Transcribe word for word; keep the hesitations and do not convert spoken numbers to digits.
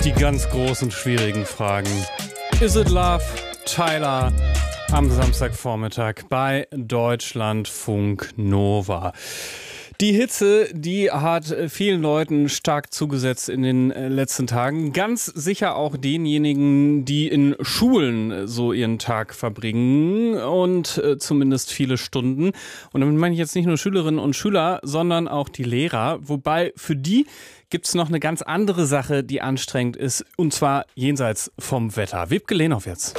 Die ganz großen, schwierigen Fragen. Is it love? Tyler am Samstagvormittag bei Deutschlandfunk Nova. Die Hitze, die hat vielen Leuten stark zugesetzt in den letzten Tagen. Ganz sicher auch denjenigen, die in Schulen so ihren Tag verbringen und äh, zumindest viele Stunden. Und damit meine ich jetzt nicht nur Schülerinnen und Schüler, sondern auch die Lehrer. Wobei für die gibt es noch eine ganz andere Sache, die anstrengend ist, und zwar jenseits vom Wetter. Wiebke Lehnhoff jetzt.